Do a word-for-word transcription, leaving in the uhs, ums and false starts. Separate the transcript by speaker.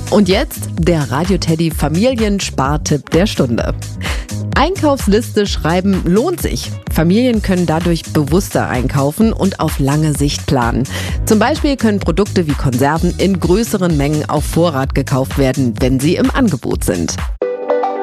Speaker 1: Und jetzt der Radio Teddy Familienspartipp der Stunde. Einkaufsliste schreiben lohnt sich. Familien können dadurch bewusster einkaufen und auf lange Sicht planen. Zum Beispiel können Produkte wie Konserven in größeren Mengen auf Vorrat gekauft werden, wenn sie im Angebot sind.